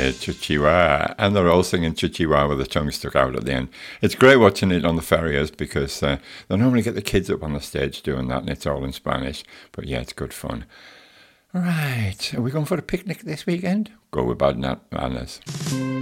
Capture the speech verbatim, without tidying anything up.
uh, Chichiwa, and they're all singing Chichiwa with their tongue stuck out at the end. It's great watching it on the ferries because uh, they normally get the kids up on the stage doing that, and it's all in Spanish. But yeah, it's good fun. Right, are we going for a picnic this weekend? Go with Bad Manners.